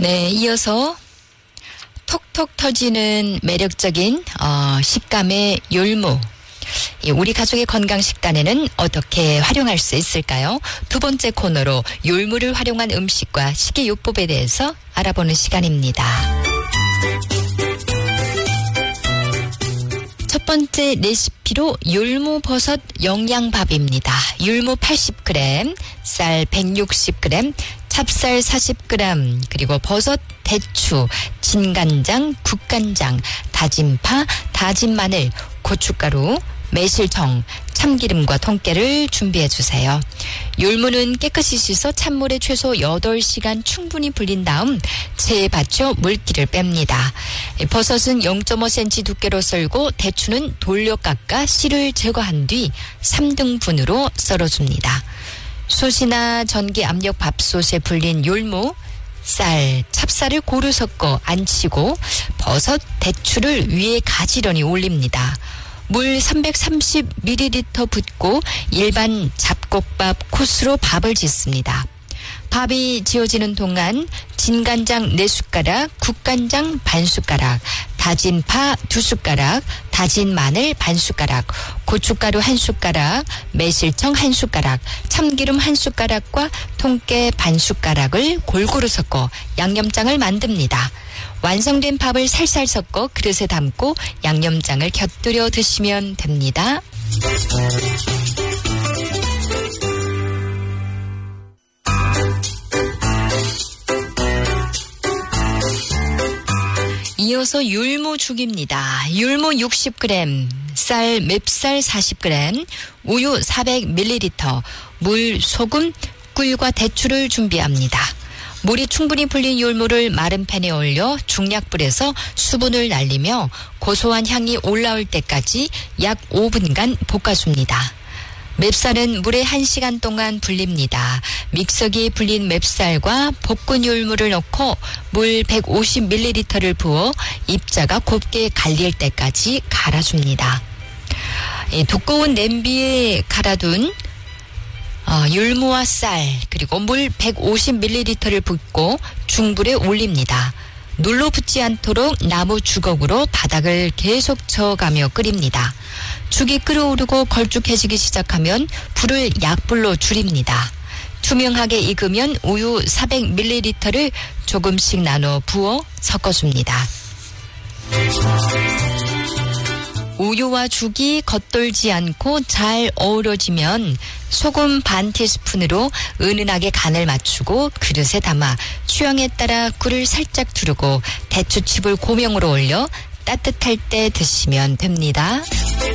네, 이어서 톡톡 터지는 매력적인 식감의 율무. 우리 가족의 건강 식단에는 어떻게 활용할 수 있을까요? 두 번째 코너로 율무를 활용한 음식과 식이요법에 대해서 알아보는 시간입니다. 첫 번째 레시피로 율무버섯 영양밥입니다. 율무 80g, 쌀 160g, 찹쌀 40g, 그리고 버섯, 대추, 진간장, 국간장, 다진 파, 다진 마늘, 고춧가루, 매실청, 참기름과 통깨를 준비해 주세요. 율무는 깨끗이 씻어 찬물에 최소 8시간 충분히 불린 다음 체에 받쳐 물기를 뺍니다. 버섯은 0.5cm 두께로 썰고 대추는 돌려 깎아 씨를 제거한 뒤 3등분으로 썰어줍니다. 솥이나 전기 압력 밥솥에 불린 율무, 쌀, 찹쌀을 고루 섞어 안치고 버섯, 대추를 위에 가지런히 올립니다. 물 330ml 붓고 일반 잡곡밥 코스로 밥을 짓습니다. 밥이 지어지는 동안 진간장 4숟가락, 국간장 반숟가락, 다진 파 2숟가락, 다진 마늘 반숟가락, 고춧가루 1숟가락, 매실청 1숟가락, 참기름 1숟가락과 통깨 반숟가락을 골고루 섞어 양념장을 만듭니다. 완성된 밥을 살살 섞어 그릇에 담고 양념장을 곁들여 드시면 됩니다. 이어서 율무죽입니다. 율무 60g, 쌀 맵쌀 40g, 우유 400ml, 물, 소금, 꿀과 대추를 준비합니다. 물이 충분히 불린 율무를 마른 팬에 올려 중약불에서 수분을 날리며 고소한 향이 올라올 때까지 약 5분간 볶아줍니다. 맵쌀은 물에 1시간 동안 불립니다. 믹서기에 불린 맵쌀과 볶은 율무를 넣고 물 150ml를 부어 입자가 곱게 갈릴 때까지 갈아줍니다. 두꺼운 냄비에 갈아둔 율무와 쌀 그리고 물 150ml를 붓고 중불에 올립니다. 눌러 붙지 않도록 나무 주걱으로 바닥을 계속 저어가며 끓입니다. 죽이 끓어오르고 걸쭉해지기 시작하면 불을 약불로 줄입니다. 투명하게 익으면 우유 400ml를 조금씩 나눠 부어 섞어줍니다. 우유와 죽이 겉돌지 않고 잘 어우러지면 소금 반 티스푼으로 은은하게 간을 맞추고 그릇에 담아 취향에 따라 꿀을 살짝 두르고 대추칩을 고명으로 올려 따뜻할 때 드시면 됩니다.